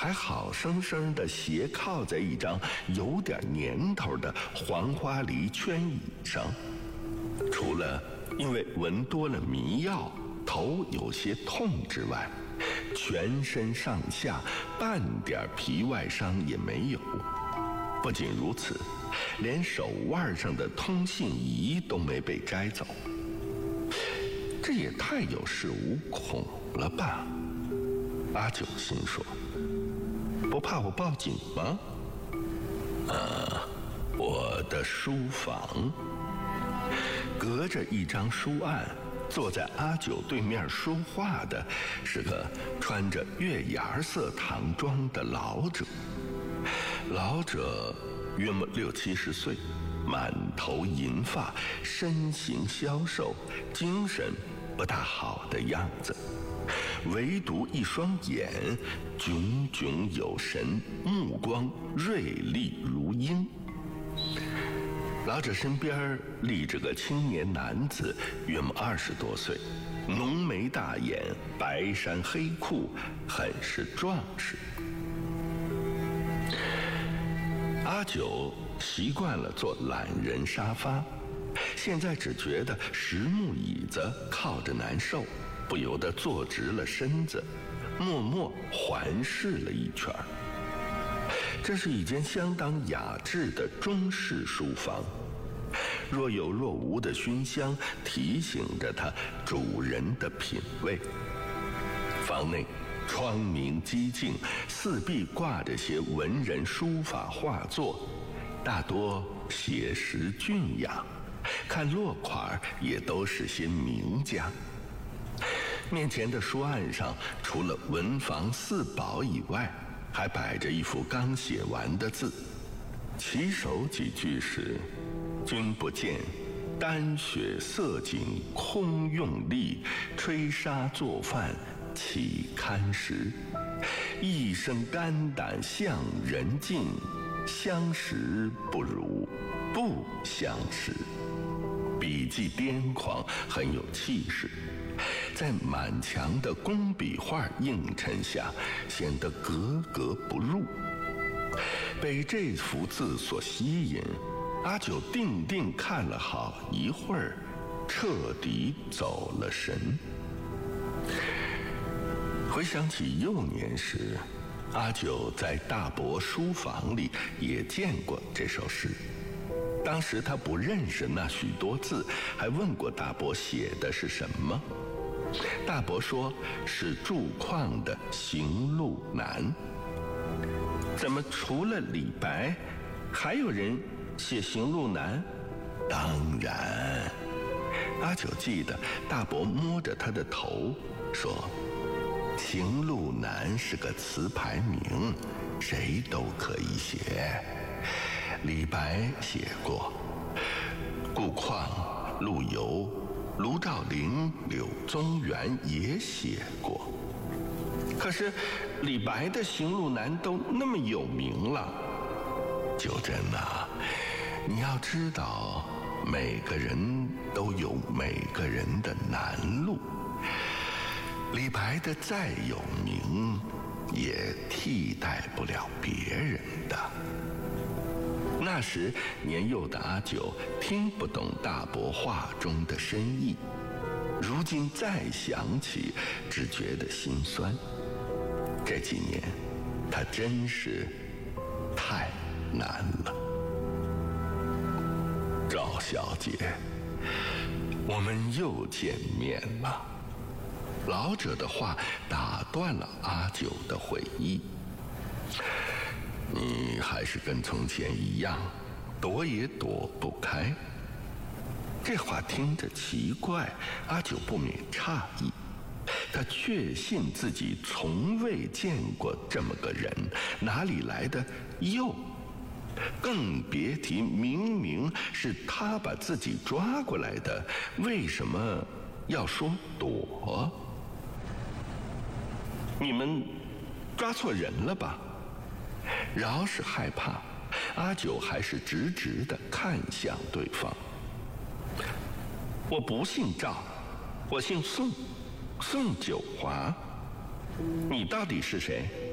还好生生地斜靠在一张有点年头的黄花梨圈椅上。除了因为闻多了迷药头有些痛之外，全身上下半点皮外伤也没有。不仅如此，连手腕上的通信仪都没被摘走。这也太有恃无恐了吧？阿九心说，不怕我报警吗？我的书房隔着一张书案，坐在阿九对面说话的是个穿着月牙色唐装的老者。老者约莫60-70岁，满头银发，身形消瘦，精神不大好的样子，唯独一双眼炯炯有神，目光锐利如鹰。老者身边立着个青年男子，约莫20多岁，浓眉大眼，白衫黑裤，很是壮实。阿九习惯了坐懒人沙发，现在只觉得实木椅子靠着难受，不由得坐直了身子，默默环视了一圈。这是一间相当雅致的中式书房，若有若无的熏香提醒着它主人的品味。房内窗明几净，四壁挂着些文人书法画作，大多写实俊雅，看落款也都是些名家。面前的书案上，除了文房四宝以外，还摆着一幅刚写完的字，起手几句是：君不见，丹雪色景空用力，吹沙做饭岂堪食？一生肝胆向人尽，相识不如不相识。笔迹癫狂，很有气势，在满墙的工笔画映衬下，显得格格不入。被这幅字所吸引，阿九定定看了好一会儿，彻底走了神。回想起幼年时，阿九在大伯书房里也见过这首诗。当时他不认识那许多字，还问过大伯写的是什么。大伯说是祝况的《行路难》。怎么除了李白，还有人写《行路难》？当然。阿九记得大伯摸着他的头说，《行路难》是个词牌名，谁都可以写。李白写过，顾况、陆游、卢照邻、柳宗元也写过。可是李白的《行路难》都那么有名了。九真啊，你要知道，每个人都有每个人的难路。李白的再有名，也替代不了别人的。那时年幼的阿九听不懂大伯话中的深意，如今再想起，只觉得心酸。这几年，他真是太难了。赵小姐，我们又见面了。老者的话打断了阿九的回忆。你还是跟从前一样，躲也躲不开。这话听着奇怪，阿九不免诧异。他确信自己从未见过这么个人，哪里来的又？更别提明明是他把自己抓过来的，为什么要说躲？你们抓错人了吧？饶是害怕，阿九还是直直地看向对方。我不姓赵，我姓宋，宋九华。你到底是谁？